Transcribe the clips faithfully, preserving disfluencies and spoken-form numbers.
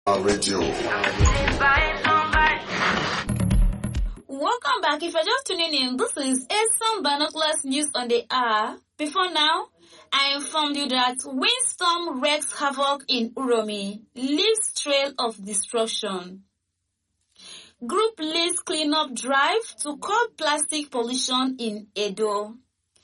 Radio. Welcome back. If you're just tuning in, this is Esan Binoculars News on the Hour. Before now, I informed you that windstorm wreaks havoc in Uromi, leaves trail of destruction. Group leads cleanup drive to curb plastic pollution in Edo.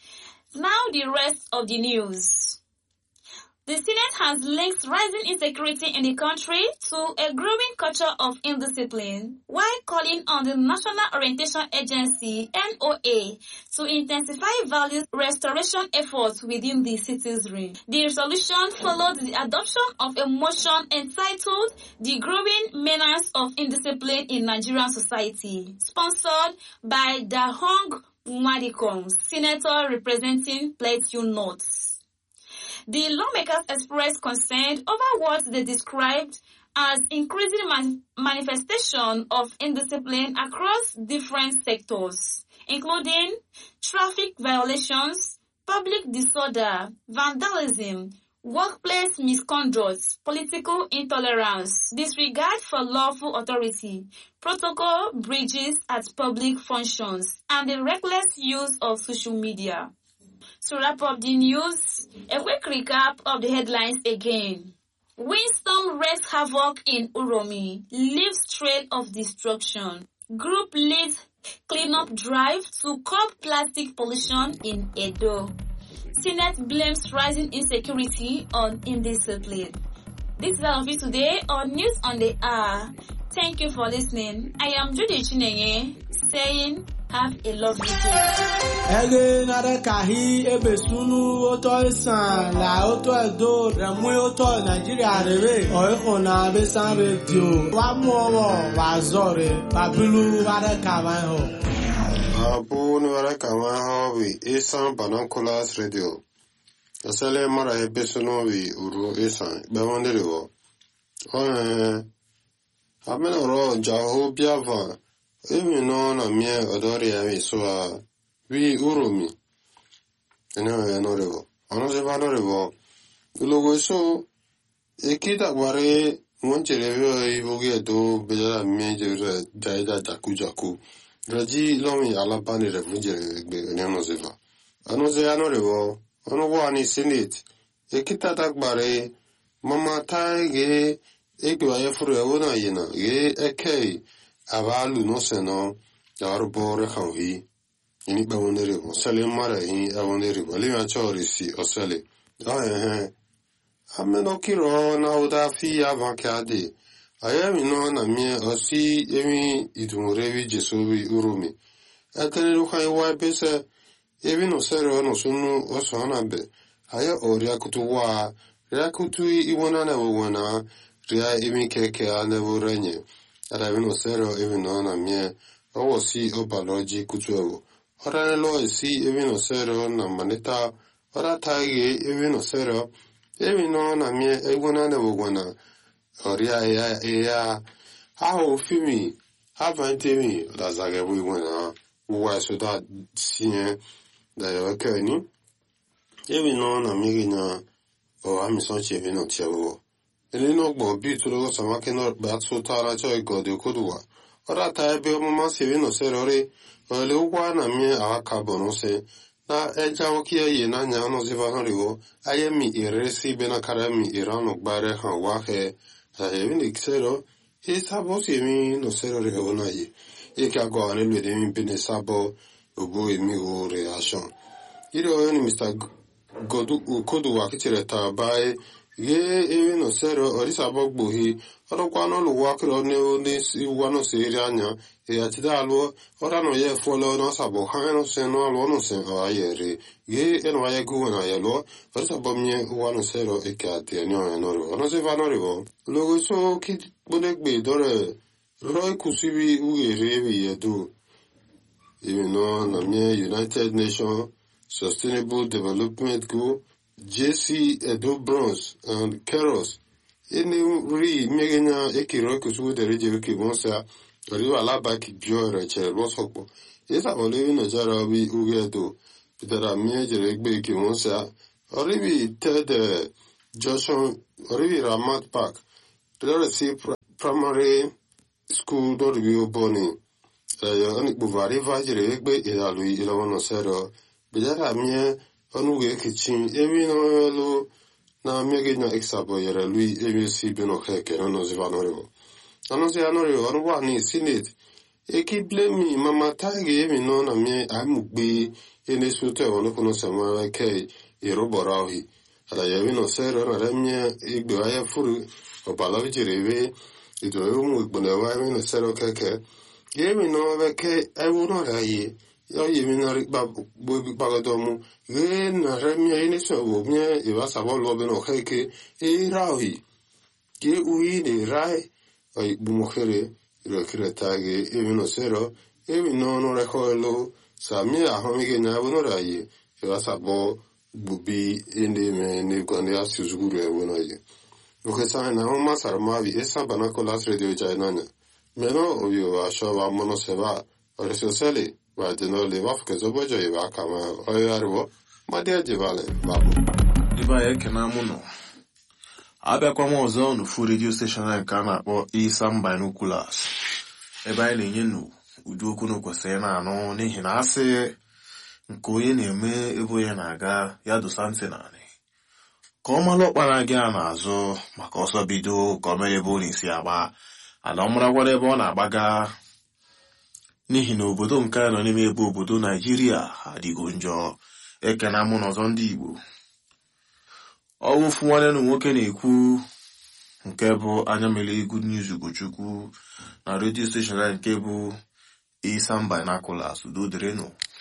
Now the rest of the news. The Senate has linked rising insecurity in the country to a growing culture of indiscipline, while calling on the National Orientation Agency, N O A, to intensify values restoration efforts within the citizenry. The resolution followed the adoption of a motion entitled The Growing Menace of Indiscipline in Nigerian Society, sponsored by Dahong Mwadikom, Senator representing Plateau North. The lawmakers expressed concern over what they described as increasing man- manifestation of indiscipline across different sectors, including traffic violations, public disorder, vandalism, workplace misconduct, political intolerance, disregard for lawful authority, protocol breaches at public functions, and the reckless use of social media. To wrap up the news, a quick recap of the headlines again. Windstorm wreaks havoc in Uromi, leaves trail of destruction. Group leads cleanup drive to curb plastic pollution in Edo. Senate blames rising insecurity on indiscipline. This is all of it today on News on the Hour. Thank you for listening. I am Judy Chinenye saying have a lovely day. Ege nare kahi ebesunu oto isan la oto edo remu oto Nigeria rebe oiko na besan radio wa mu owo wa zore babilu ware kawan ho abu ni ware kawan ho wi Esan Binoculars Radio asale mara ebesunu wi uru Esan be wondere wo o amena ro jaho biava Emi no na mie odori ya mi so a vi Uromi. Eno ya no revo. Ono se va no revo. Logo so ekita gware monche revo i boge do bejala mie je daida jaku jaku. Raji lomi alabani revo je be no se va. Ono se ya no revo. Ono wa ni senate. Ekita takbare mama taige ekwa yefuru ya wona yena. Ge ekei Avalu no seno yarbore khawi ini bawonere osale mara hi awonere wali ma chorisi osale ah eh ameno kiro na oda fi avankade ayami no na mi osi emi idumurevi jesobi Uromi atene lo khan wa pese evi no sero no sunu osona be aya oria kutuwa ria kutu iwona na wona ria emi keke ane worenye Ada vino sero even on a mie, or si obalogi kutuo. Ora lo si even sero na maneta, ora tagi even sero, even on a mie, egona de wogona. Oria ea ea, how fimi, have antemi, that's like every winner, who was without seeing the occurring. Even on a migina, or I'm such a vino tiavo. Elino gbo bi tulo sama keno batso tara cho igode kodwa ora ta be mama se vino serore ole ukwa na mi aka bono se na eja okie ye na nya no se va horigo ayemi iresi bena karami irano gbare han wa he ta he vini xero e sabo se mi no serore ona ye e ka go ane le de mi bene sabo obo e mi o reaction iro ni mister Godu kodwa kitire ta bai Ye even no sero orisa bogbohi oro kwano lu wakro ne oni si wano serianya e atida alwo ora no ye folo no sabo hano se no alwo no se ayere ye eno aye gu na ye lo orisa bomye wano sero e ka te no no ro no se va no ro logo so kit bodegbe dore roi kusibi ugere bi yedu even no na me United Nations Sustainable Development Goal J C Edo Bronze and Keros. Ini ri megenya ekiro kusu de reje ke bonsa ri wala ba ki bio re che lo sokpo. Yesa ole no jara bi ugedo. Pitera mie je regbe ke bonsa. Ori bi te de Joshua ori bi Ramat Park. There see primary school do review boni. Uh, oni buvari vajire be ilalui ilawano sero. Bijara mie onuge kitchen evi no lo na mege na exabo yere lui evi si beno keke no zivanoro. Ano zi anoro onu wani sinit. Eki blame mama tagi evi no na mie amugbe ene sute ono kono sama ke irobarahi. Ala yevi no sero na remie igbe aya furu obalavi jireve ito umu igbone wa evi no sero keke. Yevi no veke ewu no raye. Yo yevi no rikba bobi bagadomu. Ge na remie ene so wo mie iwa sabo lobe no keke e rahi. Ge ui ne rai ay bumukhere ilo kire tage evi no sero evi no no rekoelo sa mi ahomige na ewu no raye iwa sabo bubi ende me ne gwande asuzuguru ewu no ye. Ukesa na uma sarmavi esa banakolas radio jainanya. Meno oyo asho wa mono seba oresosele wa deno le wafke zobojo iwa kama oyo arwo madia jivale babu. Iba yeke na muno. Abịakwa m ọzọ n'ofu redio steshọn nke a na-akpọ Isam Binoculars ebe anyị na-enye nu ụdị okwu n'okwesịrị na-anụ n'ihi na asị nke onye na-eme ebe onye na-aga ya dosa ntị naanị ka ọ mara ọkpara gị a na-azụ maka ọsọ bido ka ọ mere ebe ọ na-esi agba ana ọ marakwara ebe ọ na-agbaga n'ihi na obodo nke a nọ n'ime ebe obodo Naijiria adịgo njọ. Ekena mụ n'ọzọ ndị Igbo ọwụfụ nwanne na nwoke na-ekwu nke bụ anya mere Good News Ugochukwu na redio steshọn nke bụ Isam Binoculars udo dịrịnụ.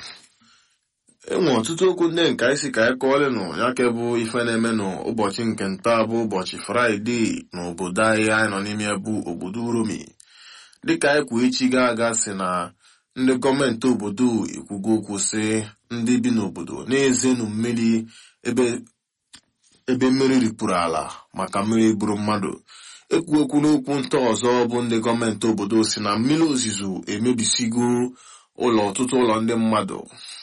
Enwe ọtụtụ okwu ndị nke anyị si ka anyị kọọlịnụ ya ke bụ ife na-eme n'ụbọchị nke nta bụ ụbọchị Fraịde n'obodo anyị anyị nọ n'ime bụ obodo Uromi. Dịka anyị kwuo echi ga-aga si na ndị gọọmenti obodo ekwugo okwu sị ndị bi n'obodo na-ezenu mmiri ebe ebe mmiri ripụrụ ala maka mmiri gburu mmadụ. Ekwu okwu n'okwu nta ọzọ bụ ndị gọọmenti obodo si na mmiri ozizo emebisigo ụlọ ọtụtụ ụlọ ndị mmadụ.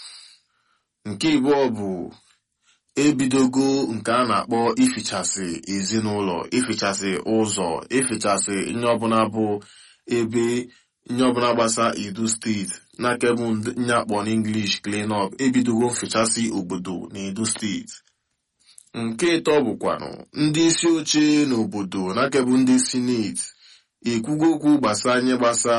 Nke ịbụọ bụ ebidogo nke a na-akpọ ifichasị ezinụlọ, ifichasị ụzọ, ifichasị ihe ọbụla bụ ebe ihe ọbụla gbasa Edo steeti n'aka bụ nye akpọ n'English clean up. Ebidogo mfichasị obodo na Edo steeti. Nke ịtọ bụkwanụ ndị isi oche n'obodo n'aka bụ ndị sineti ekwugo okwu gbasa nye gbasa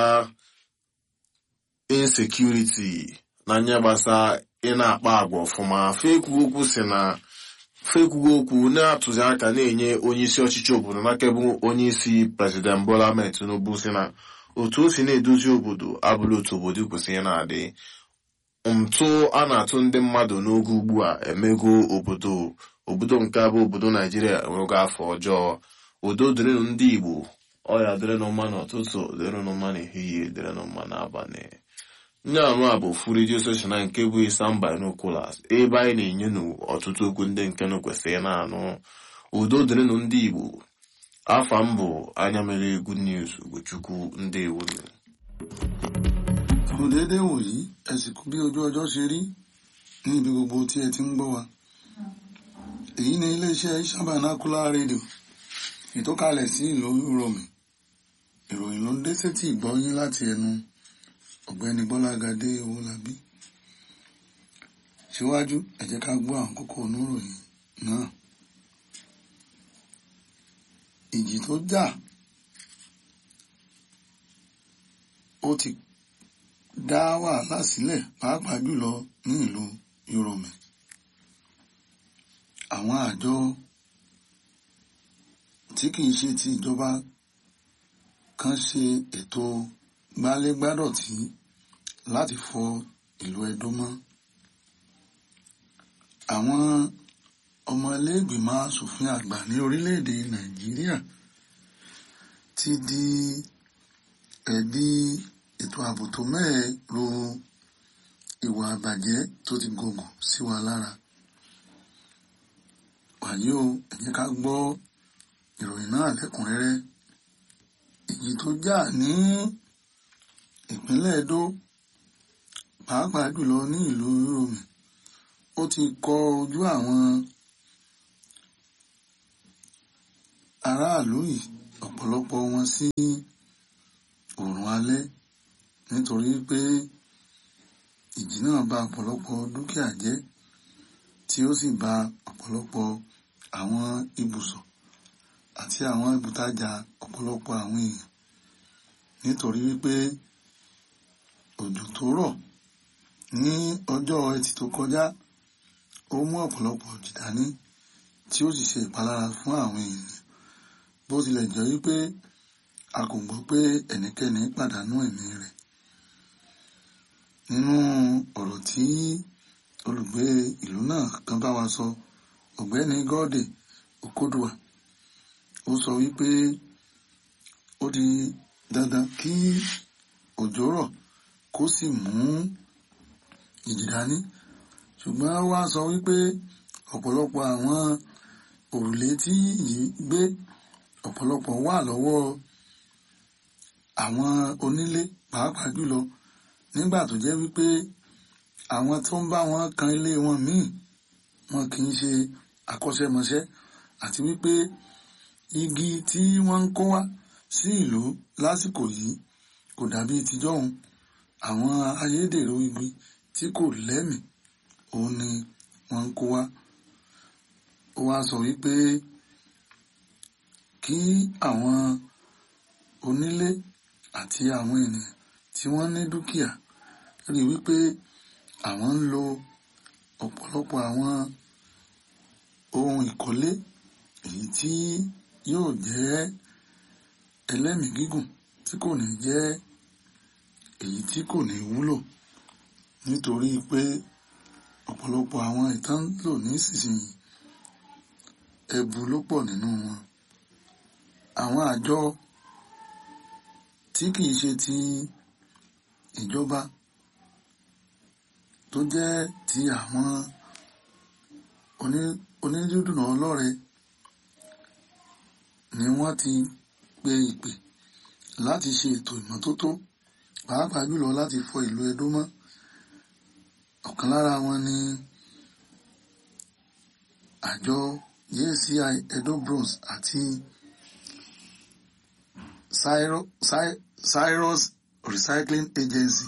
insecurity na nye gbasa ị na-akpa agwa ọfụma. Fekwugo okwu si na fekwugo okwu na-atụzi aka na-enye onye isi ọchịchị obodo n'aka bụ onye isi President Bola Ahmed Tinubu si na otu o si na-edozi obodo abụrụ otu obodo kwesịrị na-adị. Ntụ a na-atụ ndị mmadụ n'oge ugbu a emego obodo obodo nke abụ obodo Naijiria enwego afọ ọjọọ. Udo dịrịnụ ndị Igbo, ọya dịrịnụ mma n'ụtụtụ, dịrịnụ mma n'ehihie, dịrịnụ mma n'abalị. Nye anụ a bụ ofu redio steshọn nke bụ Isam Binoculars ebe anyị na-enye nụ ọtụtụ okwu ndị nke nụ kwesịrị na-anụ. Udo dịrịnụ ndị Igbo. Afa m bụ anya mere Good News Ugochukwu ndewo. Kò déédéé wòyí ẹ̀sìnkú bí ojú ọjọ́ ṣe rí ní ibi gbogbo tí ẹ ti ń gbọ́ wa. Èyí ni iléeṣẹ́ Isam Binoculars rédíò ìtọ́kalẹ̀ sí ìlú Uromi. Ìròyìn ló ń dé sétí ìgbọ́yín láti ẹnu ọ̀gbẹ́ni Bọ́lágadé Owólabí. Síwájú ẹ jẹ́ ká gbọ́ àwọn kókó oníròyìn náà. Ìjì tó jà ó ti dá wàhálà sílẹ̀ pàápàá jùlọ ní ìlú Uromi. Àwọn àjọ tí kìí ṣe ti ìjọba kan ṣe ètò gbálégbádọ̀tí láti fọ ìlú Ẹdó mọ́. Àwọn ọmọ ilé-ìgbìmọ̀ aṣòfin àgbà ní orílẹ̀-èdè Nàìjíríà ti di ẹ̀bi ètò ààbò tó mẹ́ẹ̀ ro ìwà àbàjẹ́ tó ti gògùn sí wa lára. Wàyí o, ẹ jẹ́ ká gbọ́ ìròyìn náà lẹ́kùnrẹ́rẹ́. Ìjì tó jà ní ìpínlẹ̀ Ẹdó pàápàá jùlọ ní ìlú Uromi ó ti kọ ojú àwọn aráàlú yìí ọ̀pọ̀lọpọ̀ wọn sí oòrùn alẹ́ nítorí pé ìjì náà bà ọ̀pọ̀lọpọ̀ dúkìá jẹ́ tí ó sì bà ọ̀pọ̀lọpọ̀ àwọn ibùsọ̀ àti àwọn ibùtajà ọ̀pọ̀lọpọ̀ àwọn èèyàn nítorí wípé òjò tó rọ̀ ní ọjọ́ ẹtì tó kọjá ó mú ọ̀pọ̀lọpọ̀ òjì dání tí ó sì ṣe ìpalára fún àwọn èèyàn bó tilẹ̀ jẹ́ wípé a kò gbọ́ pé ẹnikẹ́ni pàdánù ẹ̀mí rẹ̀. Nínú ọ̀rọ̀ tí olùgbé ìlú náà kan bá wa sọ, ọ̀gbẹ́ni Gọ́dè Okoduwa, ó sọ wípé ó di dandan kí òjò rọ̀ kó sì mú ìjì dání, ṣùgbọ́n wá sọ wípé ọ̀pọ̀lọpọ̀ àwọn òrùlé tí yìí gbé ọ̀pọ̀lọpọ̀ wà lọ́wọ́ àwọn onílé pàápàá jùlọ nígbà tó jẹ́ wípé àwọn tó ń bá wọn kan ilé wọn míì wọn kì í ṣe akọ́ṣẹ́mọṣẹ́ àti wípé igi tí wọ́n ń kó wá sí ìlú lásìkò yìí kò dàbí tijọ́hun. Àwọn ayédèrú igi tí kò lẹ́mìí òun ni wọ́n ń kó wá. Ó wá sọ wípé kí àwọn onílé àti àwọn ènìyàn tí wọ́n ní dúkìá rí wípé àwọn ń lo ọ̀pọ̀lọpọ̀ àwọn ohun ìkọ́lé èyí tí yóò jẹ́ ẹlẹ́mìí gígùn tí kò ní jẹ́ èyí tí kò ní wúlò nítorí pé ọ̀pọ̀lọpọ̀ àwọn ìtàn lò nísinsìnyí ẹbu ló pọ̀ nínú wọn. Àwọn àjọ tí kìí ṣe ti ìjọba tó jẹ́ ti àwọn onídùúdùnà ọlọ́rẹ ni wọ́n ti pe ìpè láti ṣe ètò ìmọ́tótó pàápàá jùlọ láti fọ ìlú Ẹdó mọ́. Ọ̀kan lára wọn ni àjọ J C I Edo Bronze àti Cyrus Recycling Agency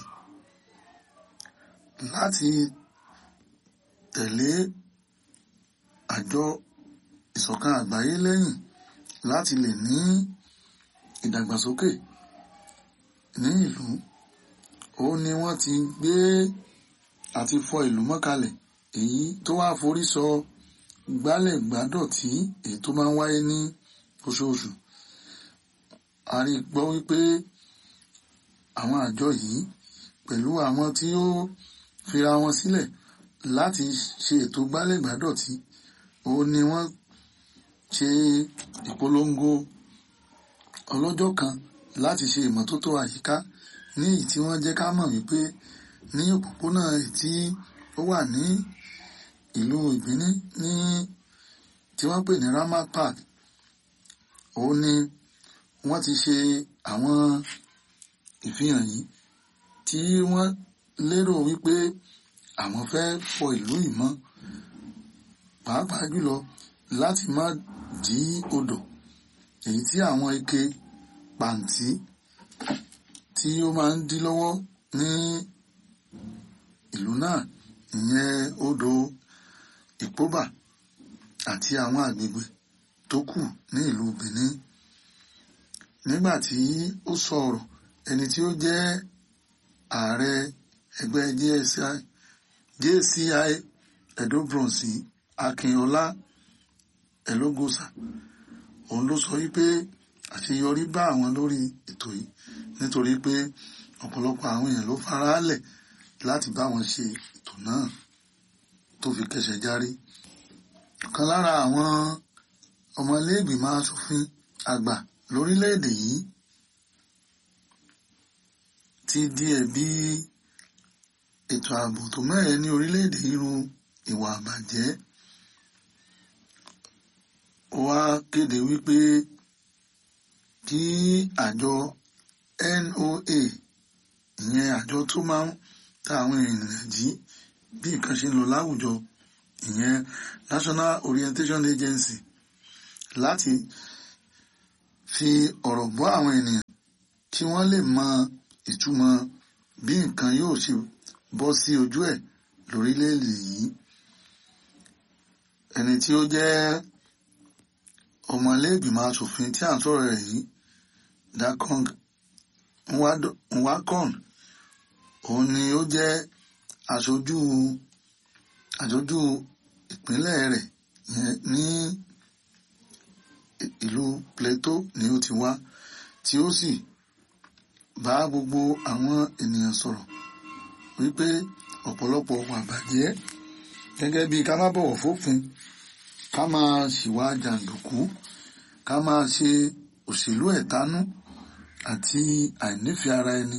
láti tẹ̀lé àjọ ìṣọ̀kan àgbáyé lẹ́yìn láti lè ní ìdàgbàsókè ní ìlú. Ó ní wọ́n ti gbé àti fọ ìlú mọ́kalẹ̀ èyí tó wá forí sọ gbálẹ̀ gbádọ̀tí èyí tó máa ń wáyé ní oṣooṣù. A rí gbọ́ wípé àwọn àjọ yìí pẹ̀lú àwọn tí ó fira wọn sílẹ̀ láti ṣe ètò gbálẹ̀ gbádọ̀tí ó ní wọ́n ṣe ìpolongo ọlọ́jọ́ kan láti ṣe ìmọ́tótó àyíká ní èyí tí wọ́n jẹ́ ká mọ̀ wípé ní òpópónà tí ó wà ní ìlú Ìbíní ní tí wọ́n pè ní Ramat Park ó ní wọ́n ti ṣe àwọn ìfihàn yìí tí wọ́n lérò wípé àwọn fẹ́ fọ ìlú ìmọ́ pàápàá jùlọ láti má dí odò èyí tí àwọn ike pàǹtí tí ó máa ń dí lọ́wọ́ ní ìlú náà, ìyẹn odò Ìpóbà àti àwọn àgbègbè tó kù ní ìlú Benin. Nígbà tí ó sọ̀rọ̀ ẹni tí ó jẹ́ ààrẹ ẹgbẹ́ J C I Edo Bronze Akínọlá Ẹlógósà, òun ló sọ wípé àṣeyọrí bá àwọn lórí ètò yìí nítorí pé ọ̀pọ̀lọpọ̀ àwọn èèyàn ló faraalẹ̀ láti bá wọn ṣe ètò náà tó fi kẹsẹ̀ járí. Ọ̀kan lára àwọn ọmọ ilé ìgbìmọ̀ aṣòfin àgbà lórílẹ̀-èdè yìí ti di ẹ̀bi ètò ààbò tó mẹ́hẹ ní orílẹ̀-èdè irú ìwà àbàjẹ́. Ó wá kéde wípé kí àjọ N O A, ìyẹn àjọ tó máa ń ta àwọn ènìyàn jí bí nǹkan ṣe ń lọ láwùjọ, ìyẹn National Orientation Agency, láti fi ọ̀rọ̀ bọ́ àwọn ènìyàn kí wọ́n lè mọ ìtumọ̀ bí nǹkan yóò ṣe bọ́ sí ojú ẹ̀ lórílẹ̀-èdè yìí. Ẹni tí ó jẹ́ ọmọlẹ́gbìmọ̀ aṣòfin tí à ń sọ̀rọ̀ rẹ̀ yìí, Dakong Nwakon, òun ni ó jẹ́ aṣojú aṣojú ìpínlẹ̀ rẹ̀ ní ìlú Plateau ni ó ti wá, tí ó sì bá gbogbo àwọn ènìyàn sọ̀rọ̀ wípé ọ̀pọ̀lọpọ̀ wà bàjẹ́ gẹ́gẹ́ bí ká má bọ̀wọ̀ fófin, ká máa ṣìwà jàǹdùkú, ká máa ṣe òṣèlú ẹ̀tanú àti àìnífẹ̀ẹ́ ara ẹni.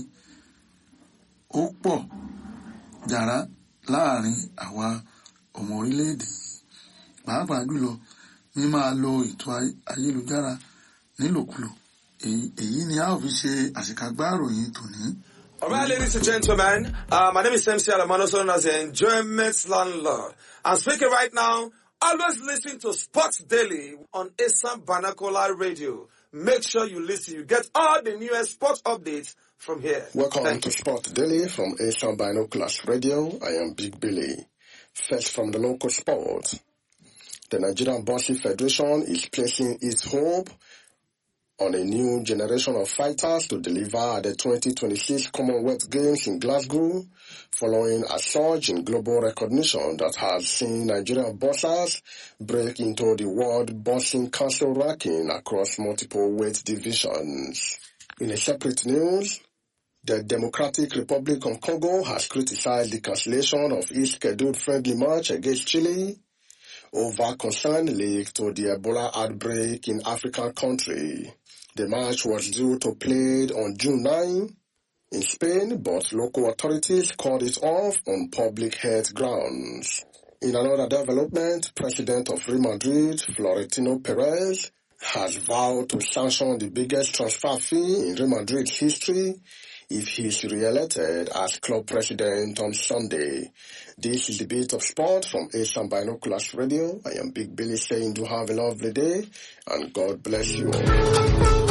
Ó pọ̀ jàrá láàrin àwa ọmọ orílẹ̀-èdè yìí, pàápàá jùlọ ní máa lo ètò ayélujára nílòkulò. Èyí ni a ó fi ṣe àṣekágbá ìròyìn tòní. All right, ladies and gentlemen, uh, my name is M C Alamano, known as the Enjoyment Landlord. I'm speaking right now. Always listen to Sports Daily on Esan Banakola Radio. Make sure you listen. You get all the newest sports updates from here. Welcome Thank to you. Sport Daily from Esan Binoculars Radio. I am Big Billy. First from the local sport. The Nigerian Boxing Federation is placing its hope on a new generation of fighters to deliver at the twenty twenty-six Commonwealth Games in Glasgow, following a surge in global recognition that has seen Nigerian boxers break into the World Boxing Council ranking across multiple weight divisions. In a separate news, the Democratic Republic of Congo has criticized the cancellation of its scheduled friendly match against Chile over concern linked to the Ebola outbreak in African country. The match was due to played on June ninth in Spain, but local authorities called it off on public health grounds. In another development, President of Real Madrid, Florentino Perez, has vowed to sanction the biggest transfer fee in Real Madrid's history if he is re-elected as club president on Sunday. This is the Bit of Sport from Esan Binoculars Radio. I am Big Billy saying do have a lovely day and God bless you all.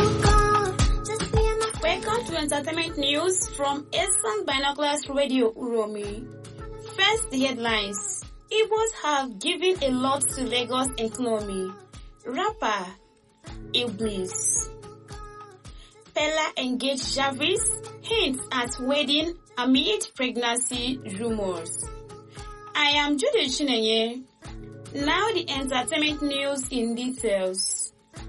Welcome to entertainment news from Esan Binoculars Radio Uromi. First, the headlines. Igbos have given a lot to Lagos economy. Rapper Iblis. Pella engaged Jarvis, hints at wedding amid pregnancy rumors. I am Judy Chinenye. Now the entertainment news in details.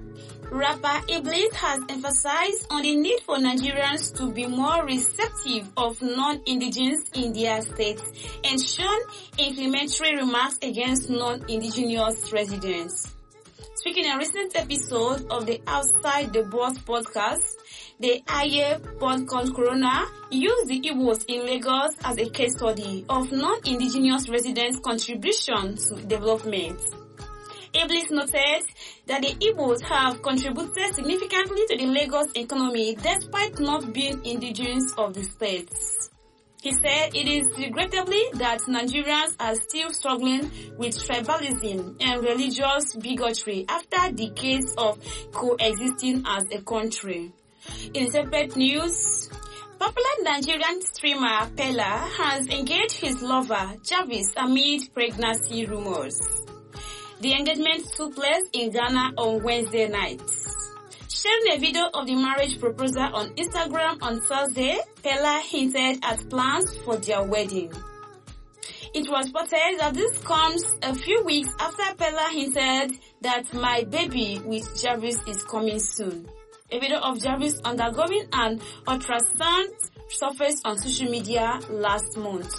Rapper Iblis has emphasized on the need for Nigerians to be more receptive of non-indigenous in their states and shown inflammatory remarks against non-indigenous residents. Speaking in a recent episode of the Outside the Box podcast, the Aye Podcast Corona used the Igbos in Lagos as a case study of non-indigenous residents' contribution to development. Iblis noted that the Igbos have contributed significantly to the Lagos economy despite not being indigenous of the states. He said it is regrettably that Nigerians are still struggling with tribalism and religious bigotry after decades of coexisting as a country. In separate news, popular Nigerian streamer Pella has engaged his lover Jarvis amid pregnancy rumors. The engagement took place in Ghana on Wednesday night. Sharing a video of the marriage proposal on Instagram on Thursday, Pella hinted at plans for their wedding. It was reported that this comes a few weeks after Pella hinted that my baby with Jarvis is coming soon. A video of Jarvis undergoing an ultrasound surfaced on social media last month.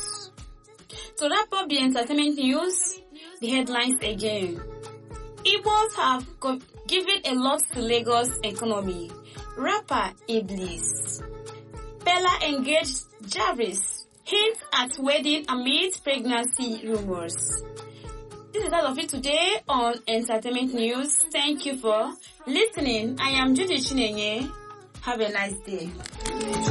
To wrap up the entertainment news, the headlines again. Igbos have co- given a lot to Lagos economy. Rapper Iblis. Pella engaged Jarvis. Hints at wedding amid pregnancy rumors. This is all of it today on Entertainment News. Thank you for listening. I am Judy Chinenye. Have a nice day.